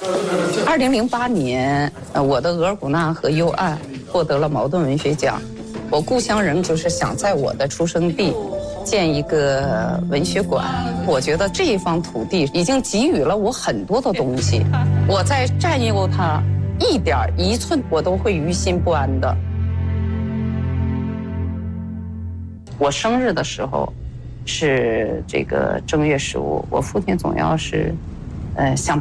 2008年，我的《额尔古纳河右岸》获得了茅盾文学奖。我故乡人就是想在我的出生地建一个文学馆。我觉得这一方土地已经给予了我很多的东西，我在占有它一点一寸，我都会于心不安的。我生日的时候是这个正月15，我父亲总要是，想